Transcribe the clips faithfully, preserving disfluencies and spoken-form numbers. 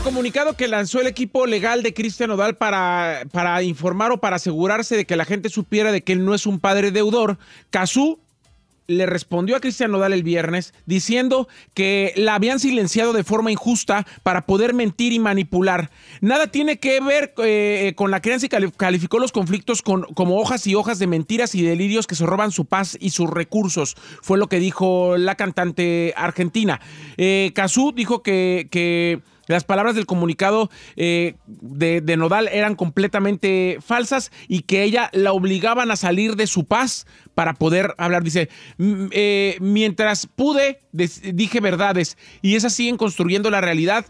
comunicado que lanzó el equipo legal de Cristian Nodal para, para informar o para asegurarse de que la gente supiera de que él no es un padre deudor, Cazzu le respondió a Cristian Nodal el viernes diciendo que la habían silenciado de forma injusta para poder mentir y manipular. Nada tiene que ver eh, con la crianza y calificó los conflictos con, como hojas y hojas de mentiras y delirios que se roban su paz y sus recursos. Fue lo que dijo la cantante argentina. Eh, Cazzu dijo que... que las palabras del comunicado eh, de, de Nodal eran completamente falsas y que ella la obligaban a salir de su paz para poder hablar. Dice, eh, mientras pude, dije verdades y esas siguen construyendo la realidad.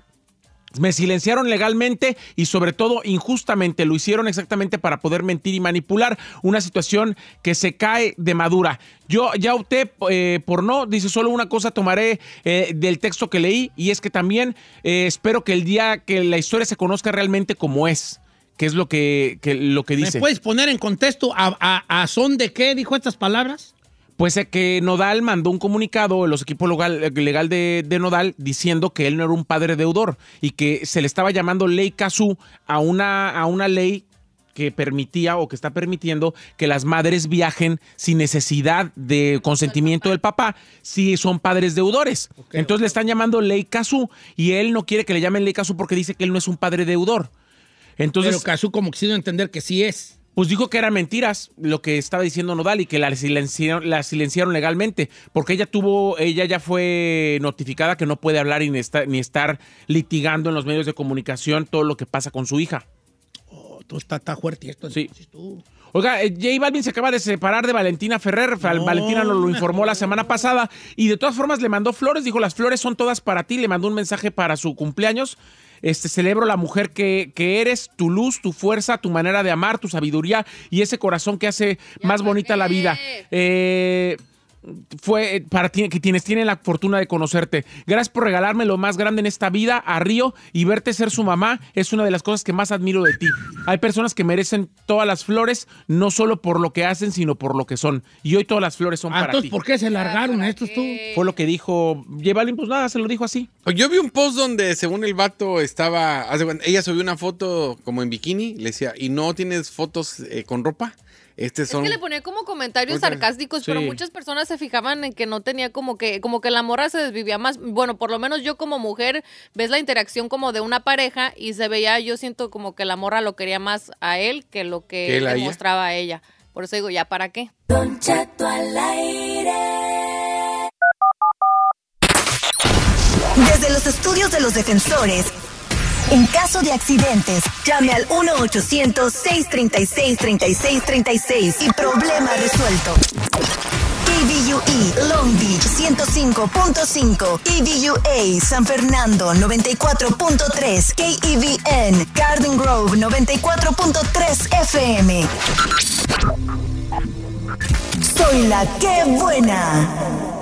Me silenciaron legalmente y sobre todo injustamente. Lo hicieron exactamente para poder mentir y manipular. Una situación que se cae de madura. Yo ya opté eh, por no. Dice, solo una cosa tomaré eh, del texto que leí y es que también eh, espero que el día que la historia se conozca realmente como es. Que es lo que, que, lo que dice. ¿Me puedes poner en contexto a, a, a son de qué dijo estas palabras? Pues es que Nodal mandó un comunicado, los equipos legal, legal de, de Nodal, diciendo que él no era un padre deudor y que se le estaba llamando ley Cazzu a una, a una ley que permitía o que está permitiendo que las madres viajen sin necesidad de consentimiento del papá si son padres deudores. Okay, Entonces okay. le están llamando ley Cazzu y él no quiere que le llamen ley Cazzu porque dice que él no es un padre deudor. Entonces, pero Cazzu como quisiera entender que sí es. Pues dijo que eran mentiras lo que estaba diciendo Nodal y que la silenciaron, la silenciaron legalmente porque ella tuvo, ella ya fue notificada que no puede hablar ni estar, ni estar litigando en los medios de comunicación todo lo que pasa con su hija. Oh, todo está, está fuerte esto. Sí. Tú. Oiga, eh, J Balvin se acaba de separar de Valentina Ferrer. No, Valentina nos lo informó la semana pasada y de todas formas le mandó flores. Dijo, las flores son todas para ti. Le mandó un mensaje para su cumpleaños. Este, celebro la mujer que, que eres, tu luz, tu fuerza, tu manera de amar, tu sabiduría y ese corazón que hace ya más bonita la vida. Eh, fue para ti, que quienes tienen la fortuna de conocerte. Gracias por regalarme lo más grande en esta vida, a Río, y verte ser su mamá es una de las cosas que más admiro de ti. Hay personas que merecen todas las flores, no solo por lo que hacen, sino por lo que son. Y hoy todas las flores son ah, para entonces, ti. ¿Por qué se largaron a estos tú? Fue lo que dijo J Balvin, pues nada, se lo dijo así. Yo vi un post donde según el vato estaba, ella subió una foto como en bikini, le decía, ¿y no tienes fotos eh, con ropa? Este son... Es que le ponía como comentarios sarcásticos, sí. Pero muchas personas se fijaban en que no tenía como que, como que la morra se desvivía más. Bueno, por lo menos yo como mujer, ves la interacción como de una pareja y se veía, yo siento como que la morra lo quería más a él que lo que ¿Qué, le mostraba a ella. Por eso digo, ¿ya para qué? Don Cheto al aire. Desde los estudios de los defensores, en caso de accidentes, llame al uno ochocientos, seiscientos treinta y seis, treinta y seis treinta y seis y problema resuelto. K V U E Long Beach ciento cinco punto cinco, K V U A San Fernando noventa y cuatro punto tres, K E V N Garden Grove noventa y cuatro punto tres F M. Soy la que buena.